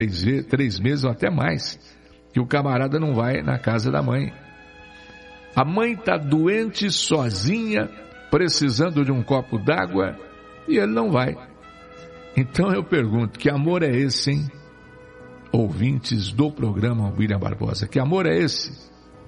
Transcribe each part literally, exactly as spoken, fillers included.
três, três meses ou até mais, que o camarada não vai na casa da mãe. A mãe está doente, sozinha, precisando de um copo d'água, e ele não vai. Então eu pergunto, que amor é esse, hein? Ouvintes do programa William Barbosa, que amor é esse?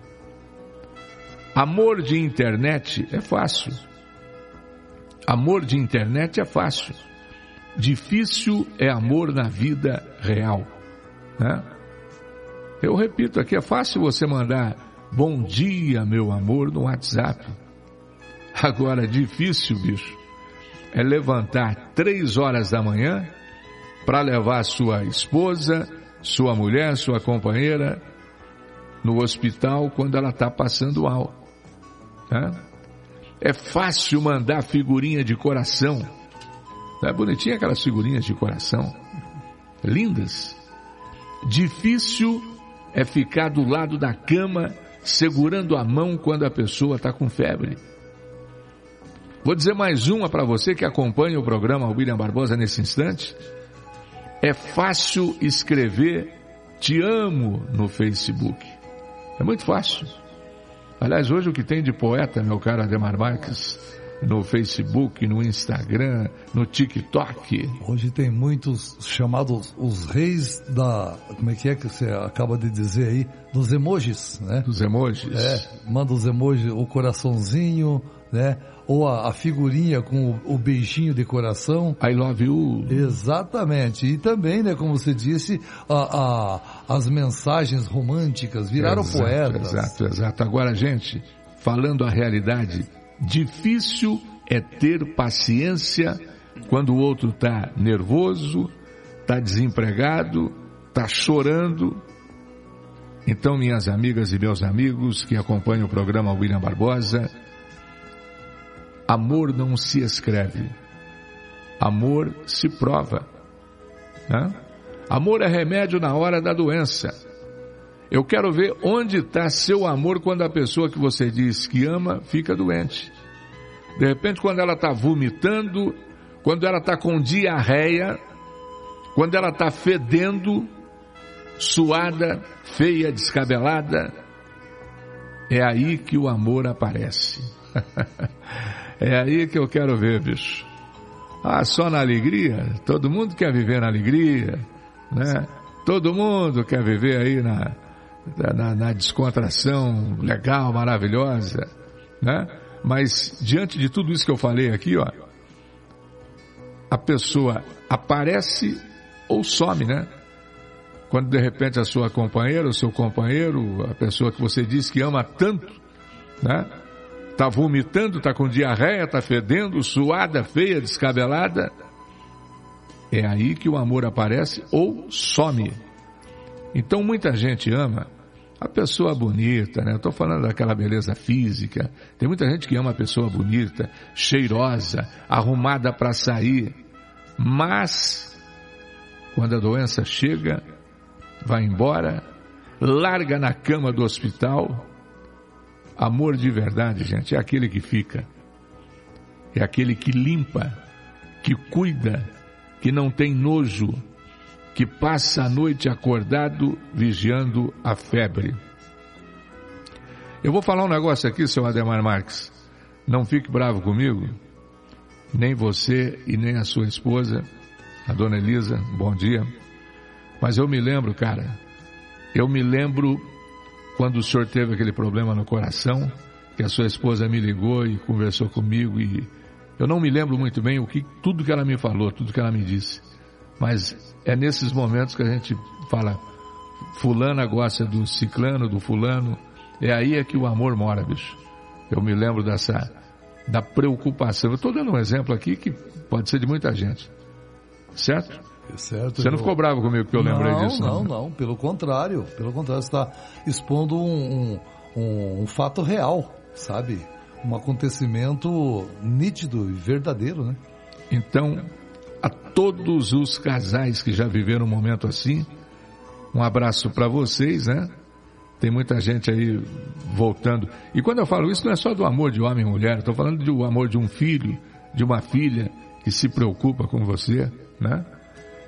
Amor de internet é fácil. Amor de internet é fácil. Difícil é amor na vida real, né? Eu repito aqui, é fácil você mandar bom dia, meu amor, no WhatsApp. Agora, difícil, bicho, é levantar três horas da manhã para levar sua esposa, sua mulher, sua companheira no hospital quando ela está passando mal, né? É fácil mandar figurinha de coração. Não é bonitinha aquelas figurinhas de coração? Lindas. Difícil é ficar do lado da cama segurando a mão quando a pessoa está com febre. Vou dizer mais uma para você que acompanha o programa William Barbosa nesse instante. É fácil escrever te amo no Facebook. É muito fácil. Aliás, hoje o que tem de poeta, meu caro Ademar Marques, no Facebook, no Instagram, no TikTok. Hoje tem muitos chamados os reis da... Como é que é que você acaba de dizer aí? Dos emojis, né? Dos emojis. É, manda os emojis, o coraçãozinho, né? Ou a, a figurinha com o, o beijinho de coração. I love you. Exatamente. E também, né, como você disse, a, a, as mensagens românticas viraram exato, poetas. Exato, exato. Agora, gente, falando a realidade, difícil é ter paciência quando o outro está nervoso, está desempregado, está chorando. Então, minhas amigas e meus amigos que acompanham o programa William Barbosa, amor não se escreve, amor se prova, né? Amor é remédio na hora da doença. Eu quero ver onde está seu amor quando a pessoa que você diz que ama fica doente. De repente, quando ela está vomitando, quando ela está com diarreia, quando ela está fedendo, suada, feia, descabelada, é aí que o amor aparece. É aí que eu quero ver, bicho. Ah, só na alegria? Todo mundo quer viver na alegria, né? Todo mundo quer viver aí na, na, na descontração legal, maravilhosa, né? Mas diante de tudo isso que eu falei aqui, ó, a pessoa aparece ou some, né? Quando de repente a sua companheira, o seu companheiro, a pessoa que você diz que ama tanto, né? Está vomitando, está com diarreia, está fedendo, suada, feia, descabelada. É aí que o amor aparece ou some. Então muita gente ama a pessoa bonita, né? Eu estou falando daquela beleza física. Tem muita gente que ama a pessoa bonita, cheirosa, arrumada para sair. Mas, quando a doença chega, vai embora, larga na cama do hospital. Amor de verdade, gente, é aquele que fica, é aquele que limpa, que cuida, que não tem nojo, que passa a noite acordado vigiando a febre. Eu vou falar um negócio aqui, seu Ademar Marques, não fique bravo comigo, nem você e nem a sua esposa, a dona Elisa, bom dia, mas eu me lembro, cara, eu me lembro quando o senhor teve aquele problema no coração, que a sua esposa me ligou e conversou comigo, e eu não me lembro muito bem o que, tudo que ela me falou, tudo que ela me disse, mas é nesses momentos que a gente fala, fulana gosta do ciclano, do fulano, é aí é que o amor mora, bicho. Eu me lembro dessa, da preocupação. Eu estou dando um exemplo aqui que pode ser de muita gente, certo? Certo, você não eu... ficou bravo comigo que eu lembrei não, disso? Não, não, não, pelo contrário, pelo contrário, você está expondo um, um, um fato real, sabe? Um acontecimento nítido e verdadeiro, né? Então, a todos os casais que já viveram um momento assim, um abraço para vocês, né? Tem muita gente aí voltando. E quando eu falo isso, não é só do amor de homem e mulher, estou falando do amor de um filho, de uma filha que se preocupa com você, né?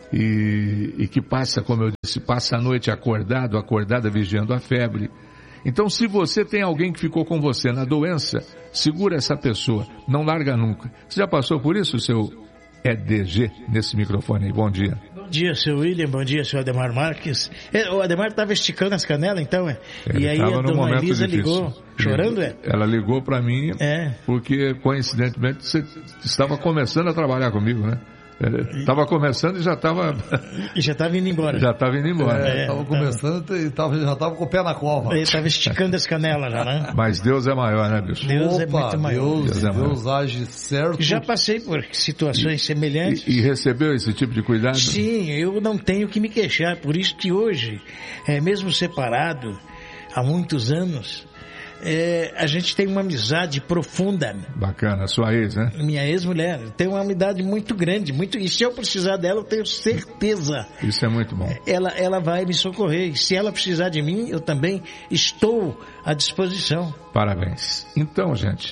e, e que passa, como eu disse, passa a noite acordado, acordada vigiando a febre. Então, se você tem alguém que ficou com você na doença, segura essa pessoa, não larga nunca. Você já passou por isso, seu E D G, nesse microfone aí? Bom dia. Bom dia, seu William, bom dia, seu Ademar Marques. É, o Ademar estava esticando as canelas, então, é? Ele e aí a dona Elisa difícil. ligou, chorando, é? Ela ligou para mim, é. porque, coincidentemente, você estava começando a trabalhar comigo, né? Estava começando e já estava... E já estava indo embora. Já estava indo embora. Estava é, começando e tava, já estava com o pé na cova. Ele estava esticando as canelas já, né? Mas Deus é maior, né, bicho? Deus Opa, é muito maior. Deus, Deus, é Deus maior. age certo. Já passei por situações e, semelhantes. E, e recebeu esse tipo de cuidado? Sim, eu não tenho que me queixar. Por isso que hoje, é, mesmo separado há muitos anos... É, a gente tem uma amizade profunda. Bacana, sua ex, né? Minha ex-mulher tem uma amizade muito grande, muito, e se eu precisar dela, eu tenho certeza. Isso é muito bom. Ela, ela vai me socorrer. E se ela precisar de mim, eu também estou à disposição. Parabéns. Então, gente,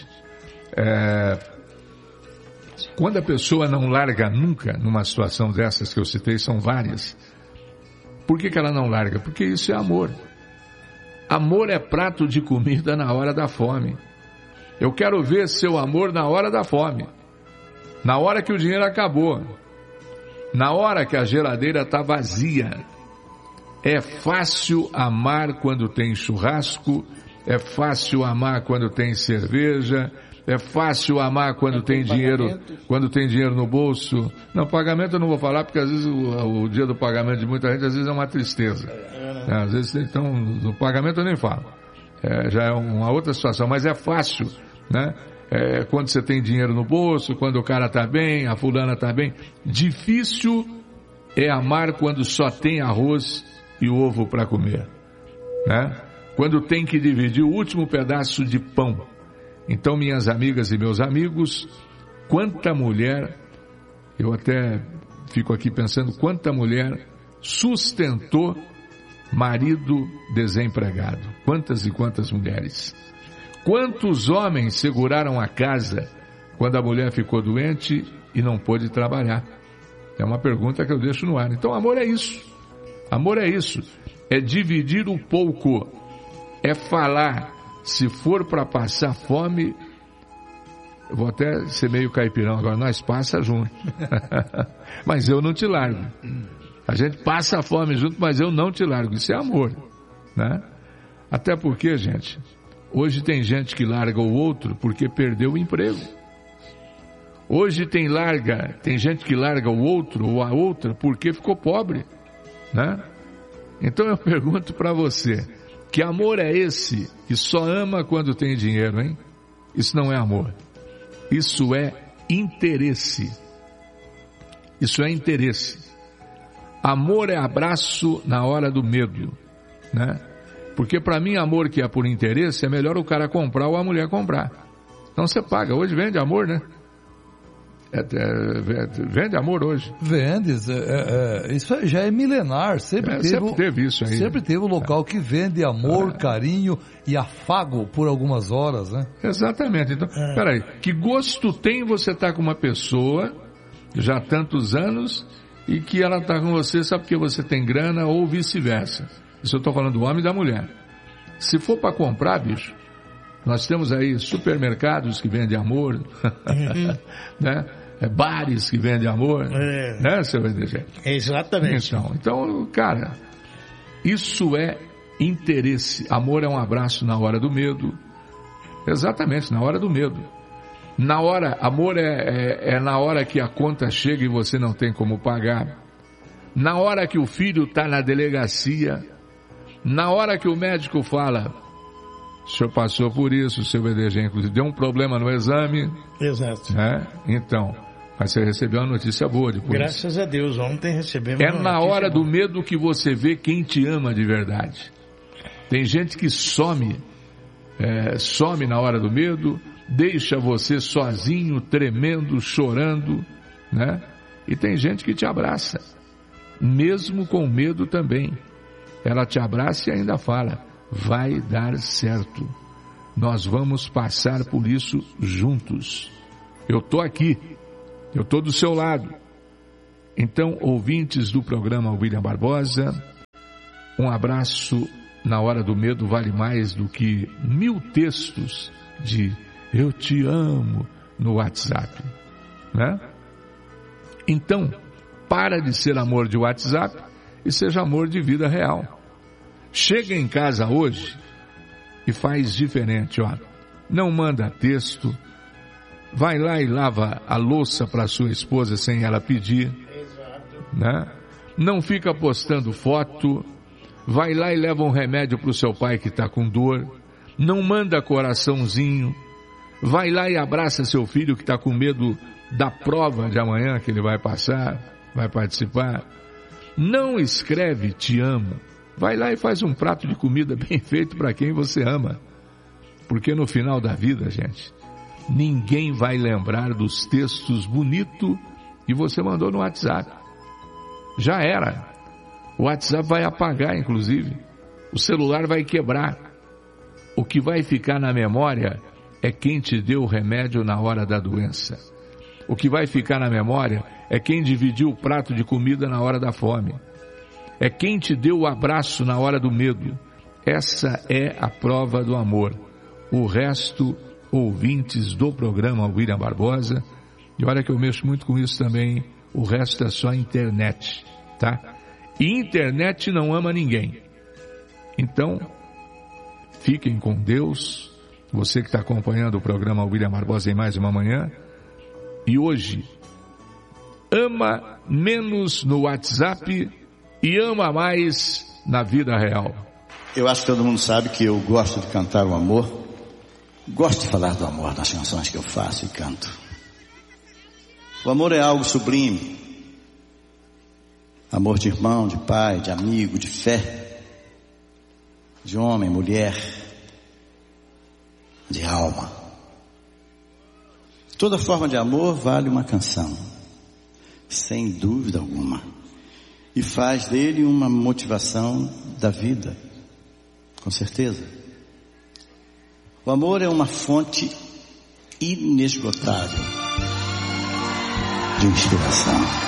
é... quando a pessoa não larga nunca, numa situação dessas que eu citei, são várias. Por que que ela não larga? Porque isso é amor. Amor é prato de comida na hora da fome. Eu quero ver seu amor na hora da fome. Na hora que o dinheiro acabou. Na hora que a geladeira está vazia. É fácil amar quando tem churrasco. É fácil amar quando tem cerveja. É fácil amar quando tem dinheiro, quando tem dinheiro no bolso. Não, pagamento eu não vou falar, porque às vezes o, o dia do pagamento de muita gente, às vezes é uma tristeza. É, às vezes, então, no pagamento eu nem falo. É, já é uma outra situação, mas é fácil, né? É, quando você tem dinheiro no bolso, quando o cara tá bem, a fulana tá bem. Difícil é amar quando só tem arroz e ovo para comer, né? Quando tem que dividir o último pedaço de pão. Então, minhas amigas e meus amigos, quanta mulher, eu até fico aqui pensando, quanta mulher sustentou marido desempregado. Quantas e quantas mulheres. Quantos homens seguraram a casa quando a mulher ficou doente e não pôde trabalhar? É uma pergunta que eu deixo no ar. Então, amor é isso. Amor é isso. É dividir o pouco. É falar. Se for para passar fome, eu vou até ser meio caipirão agora, nós passa junto. Mas eu não te largo. A gente passa a fome junto, mas eu não te largo. Isso é amor, né? Até porque, gente, hoje tem gente que larga o outro porque perdeu o emprego. Hoje tem larga, tem gente que larga o outro ou a outra porque ficou pobre, né? Então eu pergunto para você, que amor é esse que só ama quando tem dinheiro, hein? Isso não é amor. Isso é interesse. Isso é interesse. Amor é abraço na hora do medo, né? Porque para mim, amor que é por interesse, é melhor o cara comprar ou a mulher comprar. Então você paga. Hoje vende amor, né? É, é, vende amor hoje. Vende, é, é, isso já é milenar, sempre, é, teve, sempre teve isso aí. Sempre teve um local que vende amor, é. carinho e afago por algumas horas, né? Exatamente. Então, é. peraí, que gosto tem você estar com uma pessoa já há tantos anos e que ela está com você só porque você tem grana ou vice-versa? Isso eu estou falando do homem e da mulher. Se for para comprar, bicho, nós temos aí supermercados que vendem amor, uhum. né? É, bares que vendem amor, é. né, seu E D G? Exatamente. Então, então, cara, isso é interesse. Amor é um abraço na hora do medo. Exatamente, na hora do medo. Na hora, amor é, é, é na hora que a conta chega e você não tem como pagar. Na hora que o filho está na delegacia. Na hora que o médico fala, o senhor passou por isso, o seu E D G, inclusive, deu um problema no exame. Exato. Né? Então, mas você recebeu uma notícia boa depois. Graças a Deus, ontem recebemos É uma na hora boa. do medo que você vê quem te ama de verdade. Tem gente que some, é, some na hora do medo, deixa você sozinho, tremendo, chorando, né? E tem gente que te abraça, mesmo com medo também. Ela te abraça e ainda fala, vai dar certo. Nós vamos passar por isso juntos. Eu estou aqui. Eu estou do seu lado. Então, ouvintes do programa William Barbosa, um abraço na hora do medo vale mais do que mil textos de eu te amo no WhatsApp, né? Então, para de ser amor de WhatsApp e seja amor de vida real. Chega em casa hoje e faz diferente, ó. Não manda texto, vai lá e lava a louça para sua esposa sem ela pedir, né? Não fica postando foto, vai lá e leva um remédio para o seu pai que está com dor, não manda coraçãozinho, vai lá e abraça seu filho que está com medo da prova de amanhã que ele vai passar, vai participar. Não escreve te amo, vai lá e faz um prato de comida bem feito para quem você ama, porque no final da vida, gente, ninguém vai lembrar dos textos bonitos que você mandou no WhatsApp. Já era. O WhatsApp vai apagar, inclusive. O celular vai quebrar. O que vai ficar na memória é quem te deu o remédio na hora da doença. O que vai ficar na memória é quem dividiu o prato de comida na hora da fome. É quem te deu o abraço na hora do medo. Essa é a prova do amor. O resto, ouvintes do programa William Barbosa, e olha que eu mexo muito com isso também, o resto é só internet, tá? E internet não ama ninguém. Então, fiquem com Deus, você que está acompanhando o programa William Barbosa em mais uma manhã, e hoje, ama menos no WhatsApp e ama mais na vida real. Eu acho que todo mundo sabe que eu gosto de cantar o amor, gosto de falar do amor nas canções que eu faço e canto. O amor é algo sublime. Amor de irmão, de pai, de amigo, de fé, de homem, mulher, de alma. Toda forma de amor vale uma canção, sem dúvida alguma, e faz dele uma motivação da vida, com certeza. O amor é uma fonte inesgotável de inspiração.